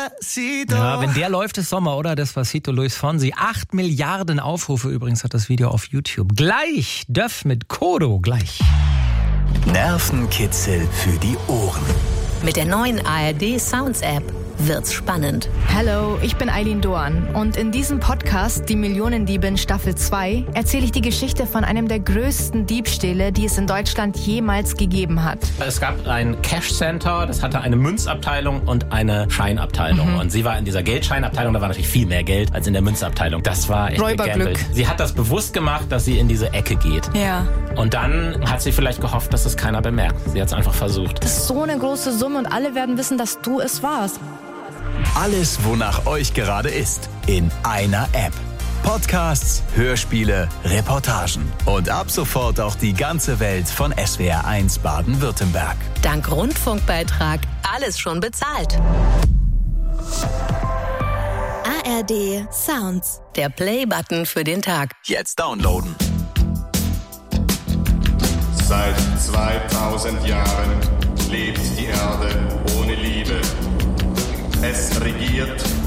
Despacito. Ja, wenn der läuft, ist Sommer, oder? Despacito, Luis Fonsi. 8 Milliarden Aufrufe übrigens hat das Video auf YouTube. Gleich, Döff mit Kodo, gleich. Nervenkitzel für die Ohren. Mit der neuen ARD Sounds App wird's spannend. Hallo, ich bin Eileen Doan und in diesem Podcast, die Millionendiebin Staffel 2, erzähle ich die Geschichte von einem der größten Diebstähle, die es in Deutschland jemals gegeben hat. Es gab ein Cash Center, das hatte eine Münzabteilung und eine Scheinabteilung. Und sie war in dieser Geldscheinabteilung, da war natürlich viel mehr Geld als in der Münzabteilung. Das war echt Räuberglück. gegambelt. Sie hat das bewusst gemacht, dass sie in diese Ecke geht. Ja. Und dann hat sie vielleicht gehofft, dass es keiner bemerkt. Sie hat es einfach versucht. Das ist so eine große Summe und alle werden wissen, dass du es warst. Alles, wonach euch gerade ist, in einer App. Podcasts, Hörspiele, Reportagen und ab sofort auch die ganze Welt von SWR1 Baden-Württemberg. Dank Rundfunkbeitrag alles schon bezahlt. ARD Sounds. Der Play-Button für den Tag. Jetzt downloaden. Seit 2000 Jahren lebt die Erde ohne Liebe. Es regiert